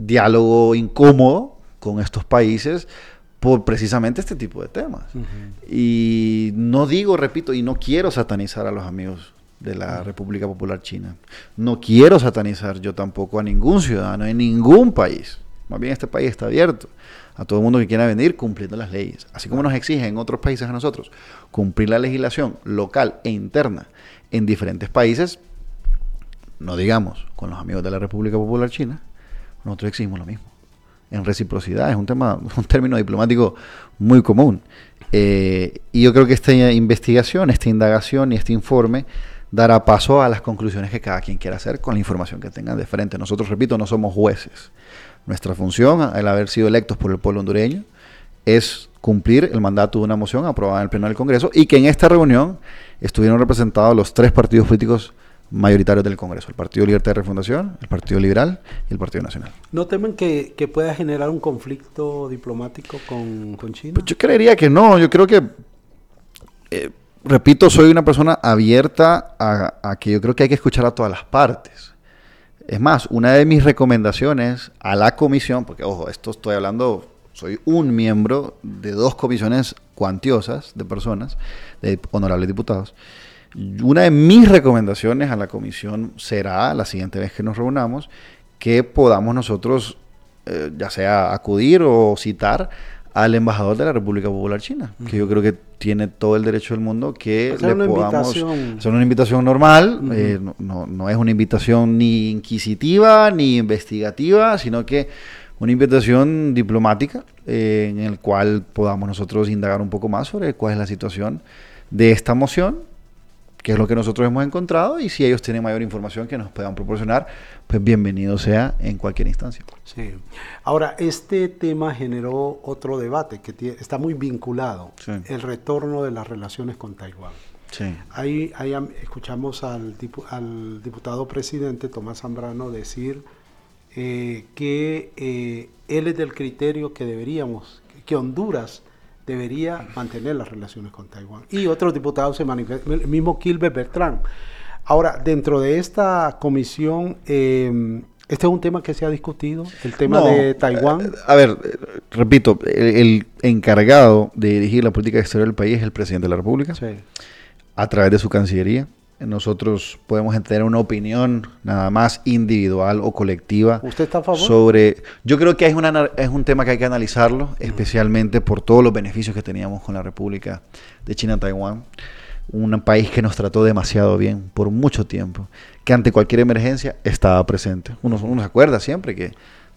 diálogo incómodo con estos países por precisamente este tipo de temas. Y no digo, repito, y no quiero satanizar a los amigos de la República Popular China. No quiero satanizar yo tampoco a ningún ciudadano en ningún país. Más bien este país está abierto a todo el mundo que quiera venir cumpliendo las leyes. Así como nos exigen otros países a nosotros cumplir la legislación local e interna en diferentes países, no digamos con los amigos de la República Popular China, nosotros exigimos lo mismo. En reciprocidad, es un término diplomático muy común. Y yo creo que esta investigación, esta indagación y este informe dará paso a las conclusiones que cada quien quiera hacer con la información que tengan de frente. Nosotros, repito, no somos jueces. Nuestra función, al haber sido electos por el pueblo hondureño, es cumplir el mandato de una moción aprobada en el Pleno del Congreso y que en esta reunión estuvieron representados los 3 partidos políticos mayoritarios del Congreso: el Partido Libertad y Refundación, el Partido Liberal y el Partido Nacional. ¿No temen que pueda generar un conflicto diplomático con China? Pues yo creería que no. Yo creo que, repito, soy una persona abierta a que yo creo que hay que escuchar a todas las partes. Es más, una de mis recomendaciones a la comisión, porque ojo, esto estoy hablando, soy un miembro de 2 comisiones cuantiosas de personas, de honorables diputados. Una de mis recomendaciones a la comisión será, la siguiente vez que nos reunamos, que podamos nosotros, ya sea acudir o citar al embajador de la República Popular China, que yo creo que tiene todo el derecho del mundo que hacer le podamos hacer una invitación normal. No es una invitación ni inquisitiva ni investigativa, sino que una invitación diplomática en el cual podamos nosotros indagar un poco más sobre cuál es la situación de esta moción, qué es lo que nosotros hemos encontrado, y si ellos tienen mayor información que nos puedan proporcionar, pues bienvenido sea en cualquier instancia. Sí. Ahora, este tema generó otro debate que está muy vinculado, sí, el retorno de las relaciones con Taiwán. Sí. Ahí escuchamos al diputado presidente Tomás Zambrano decir que él es del criterio que Honduras debería mantener las relaciones con Taiwán. Y otros diputados se manifestan, el mismo Gilbert Bertrand. Ahora, dentro de esta comisión, ¿este es un tema que se ha discutido, el tema de Taiwán? A ver, repito, el encargado de dirigir la política exterior del país es el presidente de la República, sí, a través de su Cancillería. Nosotros podemos tener una opinión nada más individual o colectiva. ¿Usted está a favor? Sobre, yo creo que es un tema que hay que analizarlo, especialmente por todos los beneficios que teníamos con la República de China-Taiwán. Un país que nos trató demasiado bien por mucho tiempo, que ante cualquier emergencia estaba presente. Uno se acuerda siempre que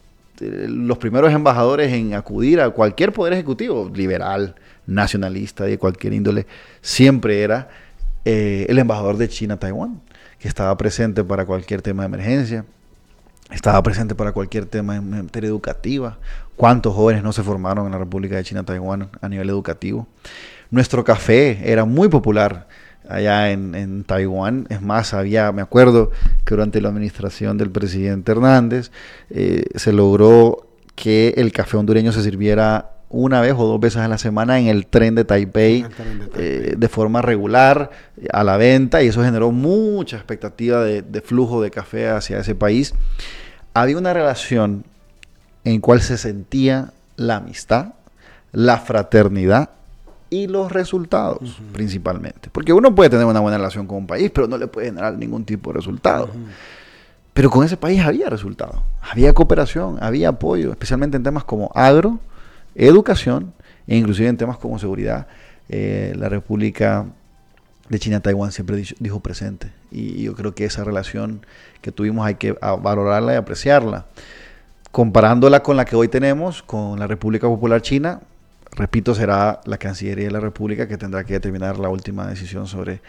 los primeros embajadores en acudir a cualquier poder ejecutivo, liberal, nacionalista, de cualquier índole, siempre era el embajador de China a Taiwán, que estaba presente para cualquier tema de emergencia, estaba presente para cualquier tema en materia educativa. ¿Cuántos jóvenes no se formaron en la República de China a Taiwán a nivel educativo? Nuestro café era muy popular allá en Taiwán. Es más, me acuerdo que durante la administración del presidente Hernández se logró que el café hondureño se sirviera una vez o 2 veces a la semana en el tren de Taipei, de forma regular, a la venta, y eso generó mucha expectativa de flujo de café hacia ese país. Había una relación en la cual se sentía la amistad, la fraternidad y los resultados, principalmente. Porque uno puede tener una buena relación con un país, pero no le puede generar ningún tipo de resultado. Pero con ese país había resultados, había cooperación, había apoyo, especialmente en temas como agro, educación e inclusive en temas como seguridad. La República de China-Taiwán siempre dijo presente, y yo creo que esa relación que tuvimos hay que valorarla y apreciarla. Comparándola con la que hoy tenemos con la República Popular China, repito, será la Cancillería de la República que tendrá que determinar la última decisión sobre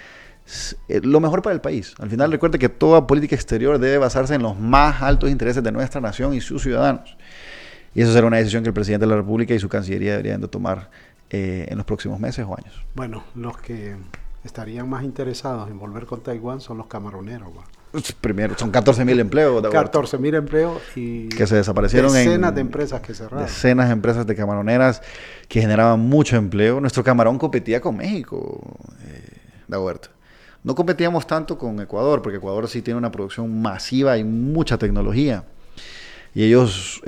lo mejor para el país. Al final, recuerde que toda política exterior debe basarse en los más altos intereses de nuestra nación y sus ciudadanos. Y eso será una decisión que el presidente de la República y su Cancillería deberían de tomar en los próximos meses o años. Bueno, los que estarían más interesados en volver con Taiwán son los camaroneros. Primero, son 14.000 empleos. 14.000 empleos y que se desaparecieron. Decenas de empresas que cerraron. Decenas de empresas de camaroneras que generaban mucho empleo. Nuestro camarón competía con México, Dagoberto. No competíamos tanto con Ecuador, porque Ecuador sí tiene una producción masiva y mucha tecnología. Y ellos